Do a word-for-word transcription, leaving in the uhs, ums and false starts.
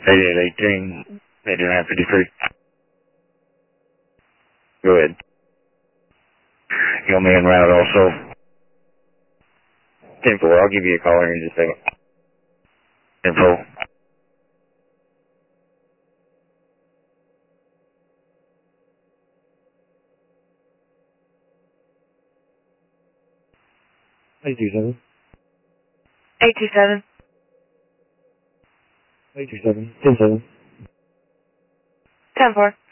eighty-eight eighteen, eighty-nine fifty-three. Go ahead. You want me en route also? ten four, I'll give you a call here in just a second. ten four. eight two seven. eight two seven. eight two seven. ten seven. ten four.